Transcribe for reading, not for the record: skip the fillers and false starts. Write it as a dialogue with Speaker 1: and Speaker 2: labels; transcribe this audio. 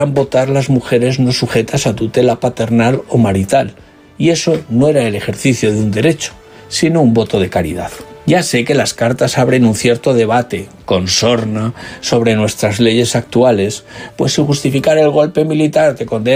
Speaker 1: votar las mujeres no sujetas a tutela paternal o marital, y eso no era el ejercicio de un derecho, sino un voto de caridad. Ya sé que las cartas abren un cierto debate, con sorna, sobre nuestras leyes actuales, pues si justificar el golpe militar te condena